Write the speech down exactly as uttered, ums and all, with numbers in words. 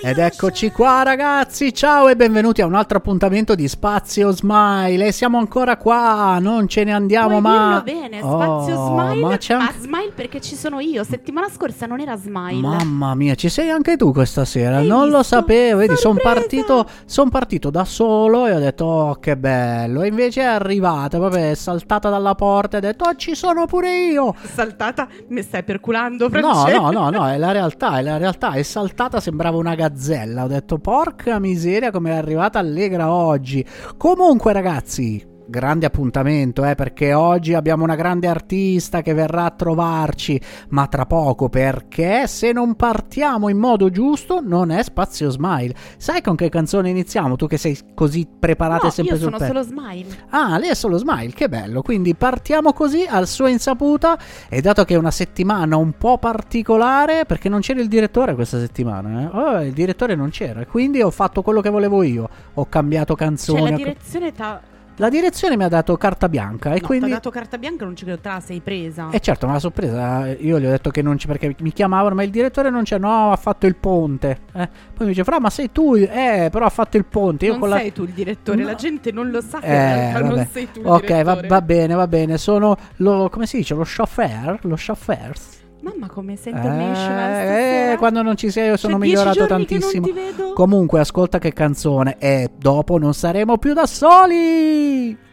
Ed eccoci qua ragazzi, ciao e benvenuti a un altro appuntamento di Spazio Smile. E siamo ancora qua, non ce ne andiamo mai. Puoi dirlo bene, Spazio Oh, Smile, ma ma c'è anche... Smile perché ci sono io. Settimana scorsa non era Smile. Mamma mia, ci sei anche tu questa sera. Hai Non lo visto? sapevo, vedi, sono Sorpresa! partito, son partito da solo e ho detto oh che bello. E invece è arrivata, proprio è saltata dalla porta e ha detto oh ci sono pure io. Saltata, mi stai perculando, No, Francesco? no, no, no, è la realtà, è la realtà, è saltata, sembrava una gazzella. Ho detto porca miseria come è arrivata allegra oggi. Comunque ragazzi, grande appuntamento, eh, perché oggi abbiamo una grande artista che verrà a trovarci, ma tra poco, perché se non partiamo in modo giusto non è Spazio Smile. Sai con che canzone iniziamo? Tu che sei così preparata No, e sempre io sul sono pezzo. solo Smile. Ah, lei è solo Smile, che bello. Quindi partiamo così al sua insaputa. E dato che è una settimana un po' particolare, perché non c'era il direttore questa settimana, eh? Oh, il direttore non c'era, quindi ho fatto quello che volevo io. Ho cambiato canzoni. Cioè la ho- direzione t'ha... La direzione mi ha dato carta bianca e No, quindi... t'ha dato carta bianca, non ci credo, te la sei presa. E certo, ma la sorpresa, io gli ho detto che non c'è, perché mi chiamavano, ma il direttore non c'è, no, ha fatto il ponte. Eh. Poi mi dice, Fra, ma sei tu? Eh, però ha fatto il ponte. Io non con sei la... tu il direttore, No. la gente non lo sa che Eh, in realtà vabbè. non sei tu il Ok, va, direttore. va bene, va bene. Sono lo, come si dice, lo chauffeur? Lo chauffeur? Mamma come sei international Eh, stasera. eh, quando non ci sei io sono C'è dieci migliorato giorni che tantissimo. non ti vedo. Comunque ascolta che canzone. E dopo non saremo più da soli.